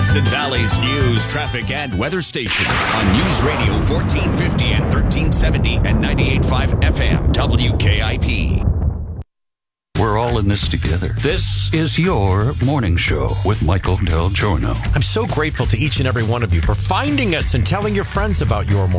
Hudson Valley's news, traffic, and weather station on News Radio 1450 and 1370 and 98.5 FM WKIP. We're all in this together. This is your morning show with Michael Del Giorno. I'm so grateful to each and every one of you for finding us and telling your friends about your morning.